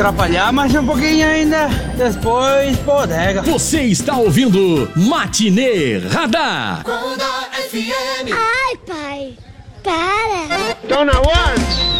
atrapalhar, mas um pouquinho ainda, depois bodega. Você está ouvindo Matinê Radar. Ai, pai, para. Dona Once.